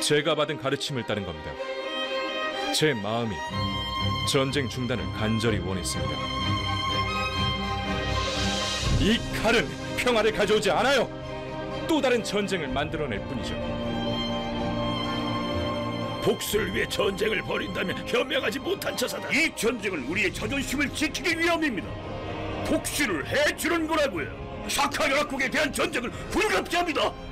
제가 받은 가르침을 따른 겁니다. 제 마음이 전쟁 중단을 간절히 원했습니다. 이 칼은 평화를 가져오지 않아요. 또 다른 전쟁을 만들어낼 뿐이죠. 복수를 위해 전쟁을 벌인다면 현명하지 못한 처사다. 이 전쟁은 우리의 자존심을 지키기 위함입니다. 복수를 해주는 거라고요. 사카 연합국에 대한 전쟁을 불가피합니다.